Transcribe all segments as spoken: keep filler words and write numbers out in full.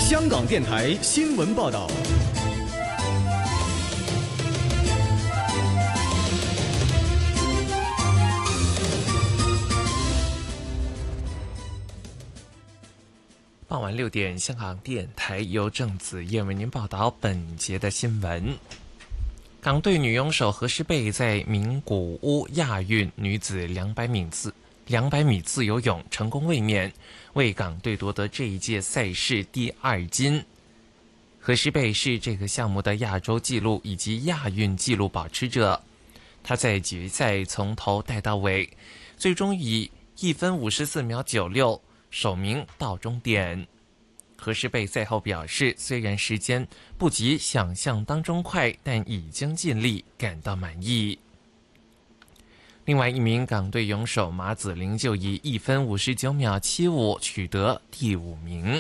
香港电台新闻报道。 傍晚六点，香港电台由郑子燕为您报道本节的新闻。港队女泳手何诗蓓在名古屋亚运女子两百米自两百米自由泳成功卫冕，为港队夺得这一届赛事第二金。何诗蓓是这个项目的亚洲纪录以及亚运纪录保持者，她在决赛从头带到尾，最终以一分五十四秒九六首名到终点。何诗蓓赛后表示，虽然时间不及想象当中快，但已经尽力，感到满意。另外一名港队泳手马子玲就以一分五十九秒七五取得第五名。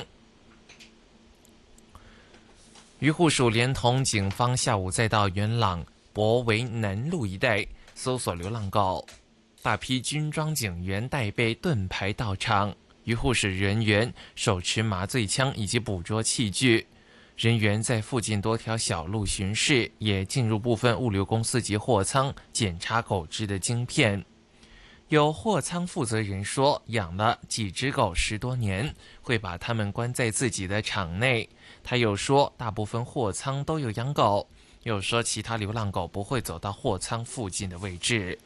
渔护署连同警方下午再到元朗博围南路一带搜索流浪狗，大批军装警员带备盾牌到场，渔护署人员手持麻醉枪以及捕捉器具，人员在附近多条小路巡视，也进入部分物流公司及货仓检查狗只的晶片。有货仓负责人说，养了几只狗十多年，会把它们关在自己的场内。他又说，大部分货仓都有养狗，又说其他流浪狗不会走到货仓附近的位置。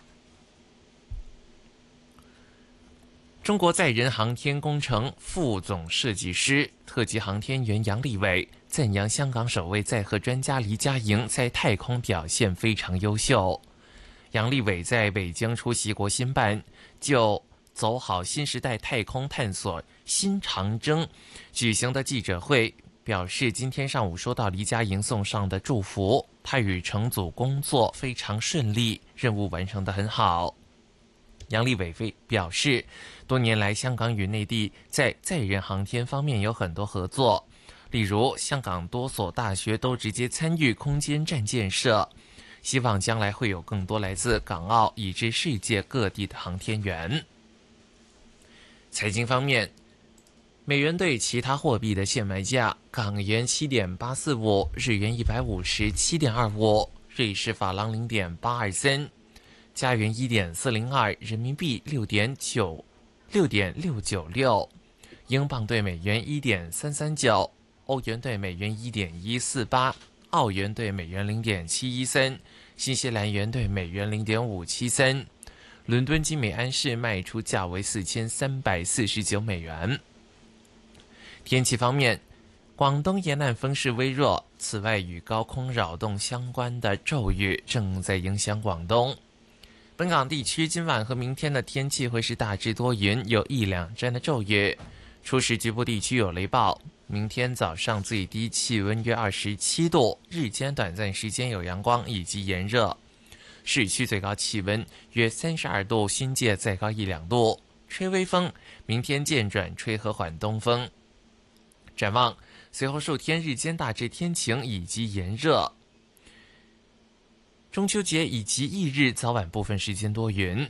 中国载人航天工程副总设计师、特级航天员杨利伟赞扬香港首位载荷专家黎佳莹在太空表现非常优秀。杨利伟在北京出席国新办就走好新时代太空探索新长征举行的记者会，表示今天上午收到黎佳莹送上的祝福，他与乘组工作非常顺利，任务完成得很好。杨利伟表示，多年来香港与内地在载人航天方面有很多合作，例如香港多所大学都直接参与空间站建设，希望将来会有更多来自港澳以至世界各地的航天员。财经方面，美元对其他货币的现买价：港元七点八四五，日元一百五十七点二五，瑞士法郎零点八二三。加元一点四零二，人民币六点九六点六九六，英镑对美元一点三三九，欧元对美元一点一四八，澳元对美元零点七一三，新西兰元对美元零点五七三。伦敦金每安士卖出价为四千三百四十九美元。天气方面，广东沿岸风势微弱，此外与高空扰动相关的骤雨正在影响广东。本港地区今晚和明天的天气会是大致多云，有一两阵的骤雨，初时局部地区有雷暴。明天早上最低气温约二十七度，日间短暂时间有阳光以及炎热，市区最高气温约三十二度，新界再高一两度，吹微风，明天渐转吹和缓东风。展望随后数天日间大致天晴以及炎热，中秋节以及翌日早晚部分时间多云。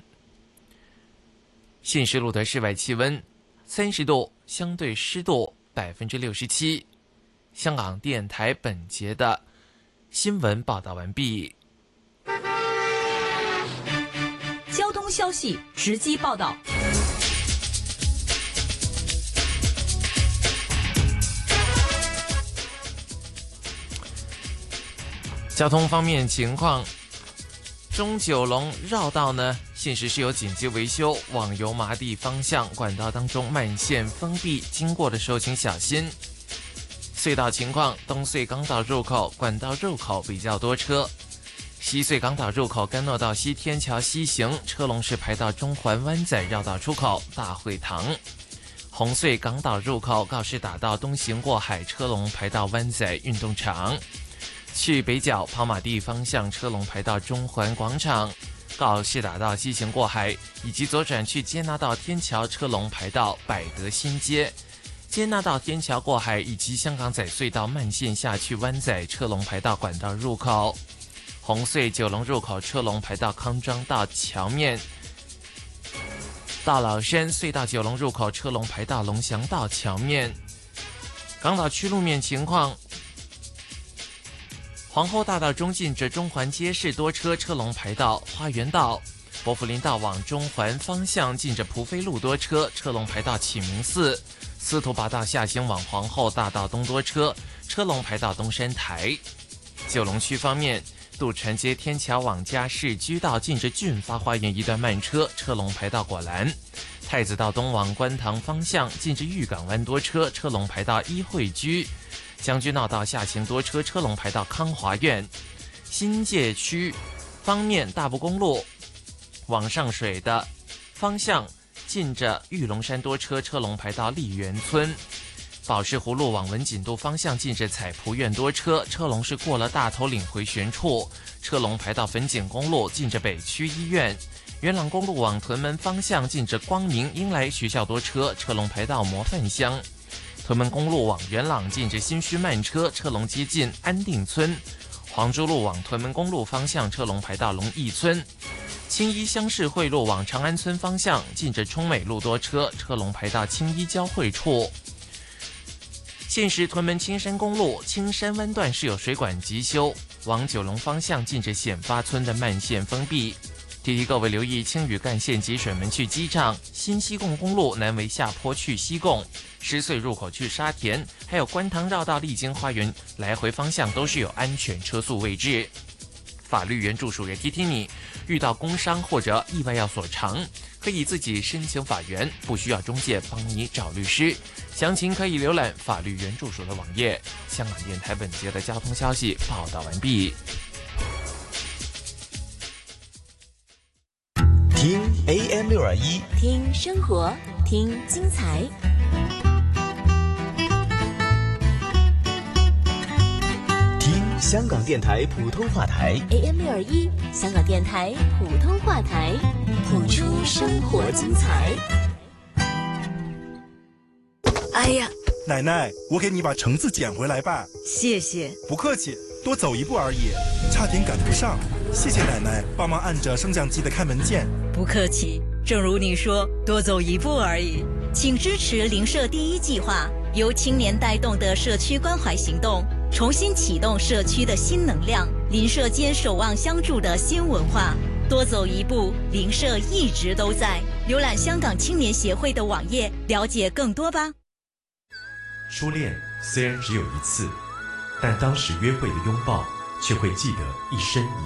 现时录的室外气温三十度，相对湿度百分之六十七。香港电台本节的新闻报道完毕。 交通消息直击报道。 交通方面情况，中九龙绕道呢，现时是有紧急维修，往油麻地方向管道当中慢线封闭，经过的时候请小心。隧道情况，东隧港岛入口管道入口比较多车，西隧港岛入口干诺道西天桥西行车龙是排到中环湾仔绕道出口大会堂。红隧港岛入口告士打道东行过海车龙排到湾仔运动场，去北角跑马地方向车龙排到中环广场，告士打道西行过海以及左转去接纳道天桥车龙排到百德新街，接纳道天桥过海以及香港仔隧道慢线下去湾仔车龙排到管道入口，红隧九龙入口车龙排到康庄道桥面，大老山隧道九龙入口车龙排到龙翔道桥面， 港岛区路面情况，皇后大道中近着中环街市多车，车龙排到花园道；伯福林道往中环方向近着蒲飞路多车，车龙排到启明寺；司徒拔道下行往皇后大道东多车，车龙排到东山台。九龙区方面，渡船街天桥往嘉市居道近着俊发花园一段慢车，车龙排到果栏；太子道东往观塘方向近着裕港湾多车，车龙排到一惠居；将军澳道下行多车，车龙排到康华苑。新界区方面，大埔公路往上水的方向近着玉龙山多车，车龙排到丽园村。宝石湖路往文锦渡方向近着彩蒲苑多车，车龙是过了大头岭回旋处，车龙排到粉锦公路近着北区医院。元朗公路往屯门方向近着光明英来学校多车，车龙排到模范乡。屯门公路往元朗近着新墟慢车，车龙接近安定村。黄珠路往屯门公路方向，车龙排到龙义村。青衣乡市会路往长安村方向近着冲美路多车，车龙排到青衣交汇处。现时屯门青山公路青山湾段是有水管急修，往九龙方向近着显发村的慢线封闭。提提各位留意青屿干线及水门去机场，新西贡公路南围下坡去西贡，狮隧入口去沙田，还有观塘绕道丽晶花园来回方向都是有安全车速位置。法律援助署也提提你，遇到工伤或者意外要索偿，可以自己申请法援，不需要中介帮你找律师。详情可以浏览法律援助署的网页。香港电台本节的交通消息报道完毕。 听 A M 六二一， 听生活，听精彩。 听香港电台普通话台 A M 六二一，香港电台普通话台，谱出生活精彩。 哎呀， 奶奶，我给你把橙子捡回来吧。 谢谢。 不客气，多走一步而已，差点赶不上。谢谢奶奶帮忙按着升降机的开门键。 不客气，正如你说，多走一步而已。请支持邻舍第一计划，由青年带动的社区关怀行动，重新启动社区的新能量，邻舍间守望相助的新文化。多走一步，邻舍一直都在。浏览香港青年协会的网页，了解更多吧。 初恋虽然只有一次，但当时约会的拥抱却会记得一生一